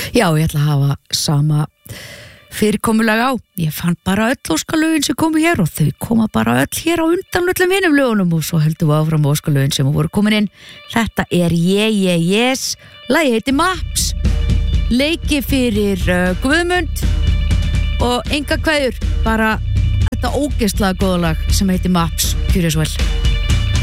Já, ég ætla að hafa sama fyrirkomulag á. Ég fann bara öll óskalögin sem komu hér og þau koma bara öll hér á undan öllum hinum lögunum og svo heldum við áfram óskalögin sem voru komin inn. Þetta er Yes, lagið heitir Maps, leiki fyrir Guðmund og enga kveður, bara þetta ógeðslega góða lag sem heitir Maps. Gjörið svo vel.